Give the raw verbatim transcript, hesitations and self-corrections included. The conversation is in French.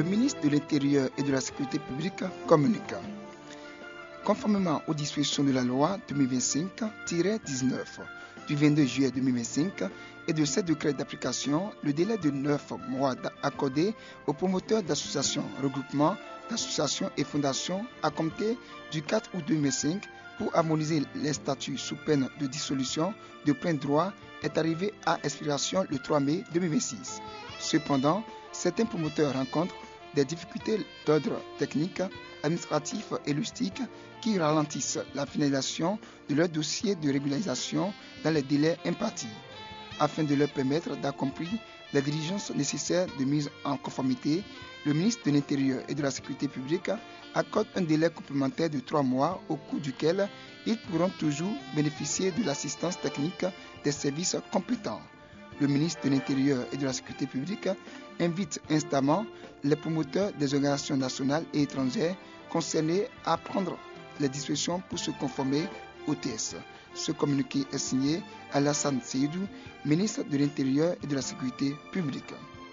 ministre de l'Intérieur et de la Sécurité publique communique. Conformément aux dispositions de la loi deux mille vingt-cinq tiret dix-neuf du vingt-deux juillet deux mille vingt-cinq et de ces décrets d'application, le délai de neuf mois accordé aux promoteurs d'associations, regroupements d'associations et fondations à compter du quatre août deux mille vingt-cinq pour harmoniser les statuts sous peine de dissolution de plein droit est arrivé à expiration le trois mai deux mille vingt-six. Cependant, certains promoteurs rencontrent des difficultés d'ordre technique, administratif et logistique qui ralentissent la finalisation de leur dossier de régularisation dans les délais impartis. Afin de leur permettre d'accomplir les diligences nécessaires de mise en conformité, le ministre de l'Intérieur et de la Sécurité publique accorde un délai complémentaire de trois mois au cours duquel ils pourront toujours bénéficier de l'assistance technique des services compétents. Le ministre de l'Intérieur et de la Sécurité publique invite instamment les promoteurs des organisations nationales et étrangères concernés à prendre les dispositions pour se conformer au T S. Ce communiqué est signé Alassane Seydou, ministre de l'Intérieur et de la Sécurité publique.